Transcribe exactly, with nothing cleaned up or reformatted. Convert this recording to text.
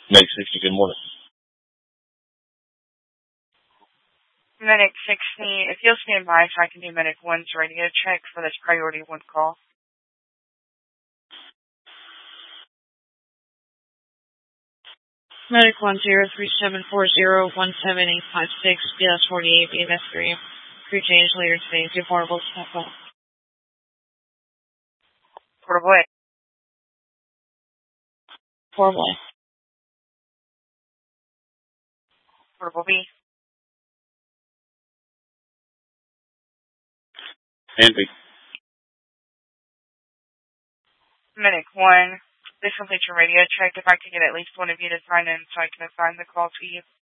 Medic sixty, good morning. Medic sixty, if you'll stand by so I can do Medic one's radio check for this priority one call. Medic one zero three seven four zero one seven eight five six, B S forty-eight, B S three. Crew change later today. Do portable step up. Portable A. Portable A. Portable B. And B. Medic one, this completes your radio check. If I could get at least one of you to sign in so I can assign the call to you.